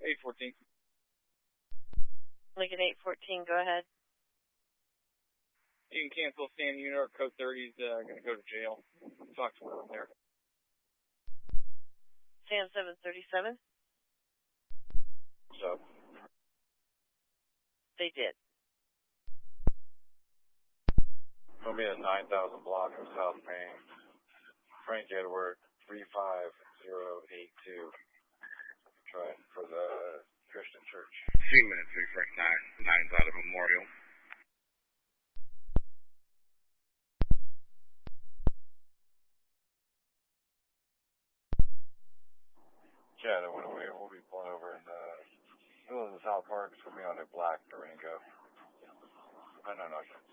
814. Lincoln 814, go ahead. You can cancel Sam Unit, code 30's going to go to jail. Talk to her there. Sam 737? What's up? They did. It'll be at 9,000 block of South Main. Frank Edward 35082. Try it for the Christian Church. 2 minutes, 3 Frank 9. 9's out of Memorial. Yeah, we'll be pulling over in the middle of the South Park. It's going to be on a black Durango. No.